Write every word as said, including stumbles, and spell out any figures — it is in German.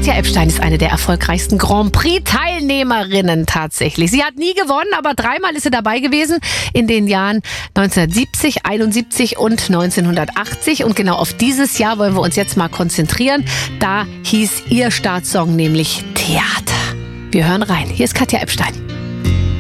Katja Epstein ist eine der erfolgreichsten Grand Prix-Teilnehmerinnen tatsächlich. Sie hat nie gewonnen, aber dreimal ist sie dabei gewesen in den Jahren neunzehnhundertsiebzig, einundsiebzig und neunzehnhundertachtzig. Und genau auf dieses Jahr wollen wir uns jetzt mal konzentrieren. Da hieß ihr Startsong nämlich Theater. Wir hören rein. Hier ist Katja Epstein.